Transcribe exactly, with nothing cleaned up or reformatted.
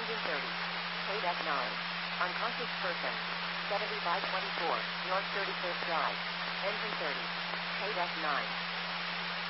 Engine thirty. Paid F nine. Unconscious person. seventy-five twenty-four, North thirty-fifth Drive. Engine thirty. Paid F nine.